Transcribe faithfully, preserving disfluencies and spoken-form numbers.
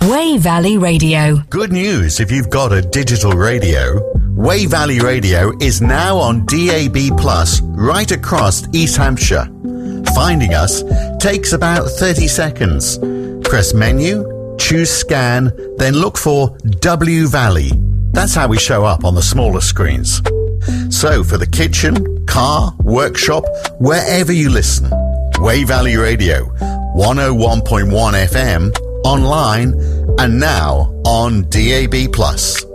Way Valley Radio. Good news if you've got a digital radio. Way Valley Radio is now on D A B plus right across East Hampshire. Finding us takes about thirty seconds. Press menu, choose scan, then look for W Valley. That's how we show up on the smaller screens. So for the kitchen, car, workshop, wherever you listen, Way Valley Radio, one oh one point one F M, online, and now on D A B plus.